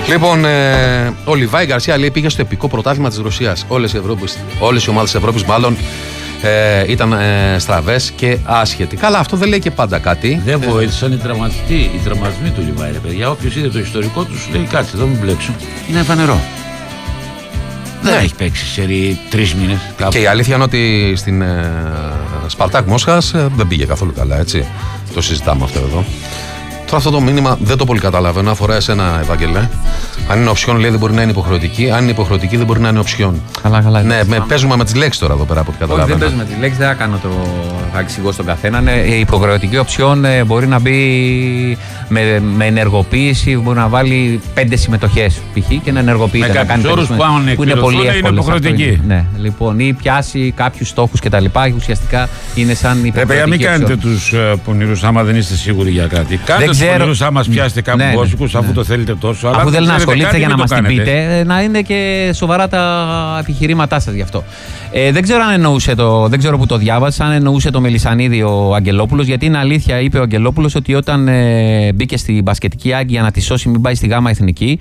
Λοιπόν, ο Λιβάη Γκαρσία λέει πήγε στο επικό πρωτάθλημα της Ρωσίας. Όλες οι ομάδες της Ευρώπης μάλλον ήταν στραβές και άσχετοι. Καλά, αυτό δεν λέει και πάντα κάτι. Δεν βοήθησαν οι τραυματισμοί του Λιβάη, ρε παιδιά. Όποιος είδε το ιστορικό του λέει κάτι, εδώ μην μπλέξουν. Είναι φανερό. Δεν έχει παίξει σε 3 μήνες. Κάπου. Και η αλήθεια είναι ότι στην Σπαρτάκ Μόσχας δεν πήγε καθόλου καλά, έτσι. Το συζητάμε αυτό εδώ. Τώρα αυτό το μήνυμα δεν το πολύ καταλαβαίνω. Αφορά εσένα, Ευαγγελέ. Αν είναι οψιόν, λέει δεν μπορεί να είναι υποχρεωτική. Αν είναι υποχρεωτική, δεν μπορεί να είναι οψιόν. Καλά. Ναι, παίζουμε με τις λέξεις τώρα εδώ πέρα από ό,τι καταλαβαίνω. Όχι, δεν παίζουμε τις λέξεις, δεν θα θα εξηγώ στον καθέναν. Η υποχρεωτική οψιόν μπορεί να μπει με ενεργοποίηση, μπορεί να βάλει 5 συμμετοχές π.χ. και να ενεργοποιείται. Με κάποιους όρους που είναι πολύ εύκολο. Είναι υποχρεωτική. Ναι, λοιπόν, ή πιάσει κάποιους στόχους κτλ. Ουσιαστικά είναι σαν υποχρεωτική. Μην κάνετε τους πονηρούς άμα δεν είστε σίγουροι για κάτι. Κάντε τους πονηρούς άμα πιάσετε κάποιους μπόσικους αφού το θέλετε τόσο. Αφού θέλετε να ασχολείστε για να μας την πείτε, να είναι και σοβαρά τα επιχειρήματά σας γι' αυτό. Δεν ξέρω αν εννοούσε δεν ξέρω που το διάβασα, αν εννοούσε το Μελισσανίδη ο Αγγελόπουλος, γιατί είναι αλήθεια, είπε ο Αγγελόπουλος, ότι όταν μπήκε στην μπασκετική Άγκη για να τη σώσει, μην πάει στη Γάμα Εθνική,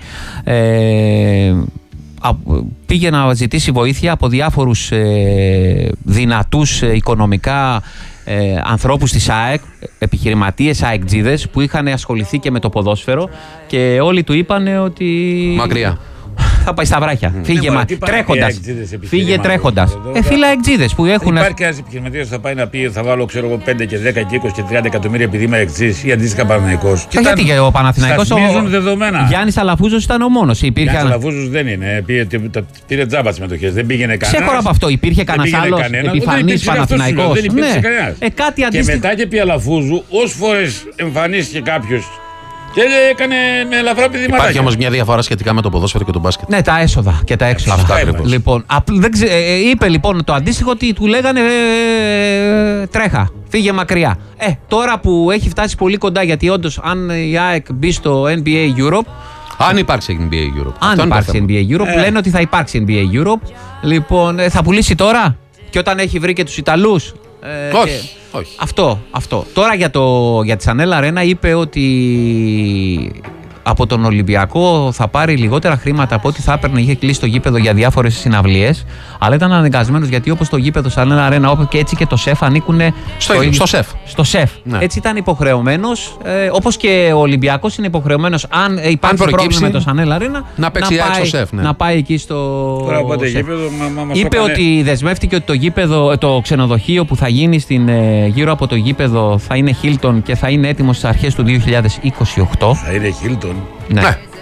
πήγε να ζητήσει βοήθεια από διάφορους δυνατούς οικονομικά ανθρώπους της ΑΕΚ, επιχειρηματίες αεκτζίδες που είχαν ασχοληθεί και με το ποδόσφαιρο και όλοι του είπανε ότι μακριά θα πάει στα βράχια. Φύγε τρέχοντας. Φύγε τρέχοντας. Φίλα αεκτζίδες που έχουν. Υπάρχει ένας επιχειρηματίας που θα πάει να πει θα βάλω 5 και 10 και 20 και 30 εκατομμύρια επειδή είμαι αεκτζής ή αντίστοιχα Παναθηναϊκός. Γιατί ο Παναθηναϊκός ο Γιάννης Αλαφούζος ήταν ο μόνος. Γιάννης Αλαφούζος δεν είναι. Πήρε τζάμπα συμμετοχές. Δεν πήγαινε κανένας. Ξέχωρα από αυτό. Υπήρχε κανένας άλλος επιφανής Παναθηναϊκός. Δεν υπήρξε κανένας. Και μετά και επί Αλαφούζου, όσες φορές εμφανίστηκε κάποιος. Και έκανε με ελαφρά πηδηματάκια. Υπάρχει όμως μια διαφορά σχετικά με το ποδόσφαιρο και το μπάσκετ. Ναι, τα έσοδα και τα έξοδα. Αυτά ακριβώς. Λοιπόν, είπε λοιπόν το αντίστοιχο ότι του λέγανε τρέχα, φύγε μακριά. Τώρα που έχει φτάσει πολύ κοντά, γιατί όντως αν η ΑΕΚ μπει στο NBA Europe. Αν υπάρξει NBA Europe. Αν υπάρξει NBA Europe, λένε ότι θα υπάρξει NBA Europe. Λοιπόν, θα πουλήσει τώρα και όταν έχει βρει και τους Ιταλούς. Όχι. Αυτό. Τώρα για τη Σανέλ Αρένα είπε ότι από τον Ολυμπιακό θα πάρει λιγότερα χρήματα από ό,τι θα έπαιρνε. Είχε κλείσει το γήπεδο για διάφορες συναυλίες, αλλά ήταν αναγκασμένος γιατί όπως το γήπεδο Σανέλ Αρένα, όπως και έτσι και το ΣΕΦ ανήκουν στο ΣΕΦ. Ναι. Έτσι ήταν υποχρεωμένος, όπως και ο Ολυμπιακός είναι υποχρεωμένος, αν υπάρχει πρόβλημα με το Σανέλ Αρένα, να πάει εκεί στο ΣΕΦ. Είπε ότι δεσμεύτηκε ότι το ξενοδοχείο που θα γίνει γύρω από το γήπεδο θα είναι Hilton και θα είναι έτοιμο στις αρχές του 2028. Θα είναι Hilton. Ναι.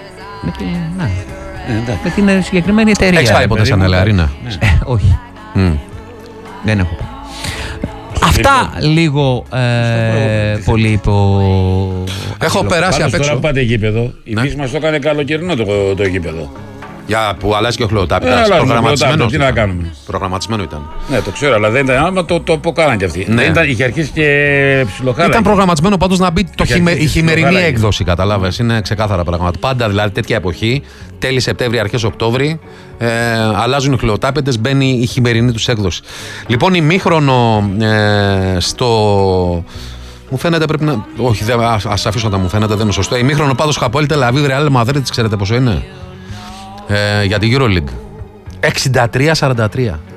Με την συγκεκριμένη εταιρεία. Έχεις πάει ποτέ Σανέλ Αρένα? Όχι. Δεν έχω πάει. Αυτά λίγο πολύ Έχω περάσει απ' έξω. Τώρα πάτε γήπεδο. Εμείς μας το έκανε καλοκαιρινό το γήπεδο. Για που αλλάζει και ο χλωοτάπητας. Προγραμματισμένο. Τι να κάνουμε. Προγραμματισμένο ήταν. Ναι, το ξέρω, αλλά δεν ήταν. Άμα το αποκάλαν κι αυτοί. Ναι. Είχε αρχίσει και ψιλοχάλα. Ήταν προγραμματισμένο πάντως να μπει η χειμερινή έκδοση, καταλάβες. Είναι ξεκάθαρα πράγματα. Πάντα δηλαδή τέτοια εποχή, τέλη Σεπτέμβρη, αρχές Οκτώβρη, αλλάζουν οι χλωοτάπητες, μπαίνει η χειμερινή τους έκδοση. Λοιπόν, ημίχρονο στο. Μου φαίνεται πρέπει να. Όχι, ας αφήσω να μου φαίνεται, δεν είναι σωστό. Ημίχρονο πάντως Χαποέλ Τελ Αβίβ Ρεάλ Μαδρίτης, ξέρετε πόσο είναι? Για την EuroLeague. 63-43.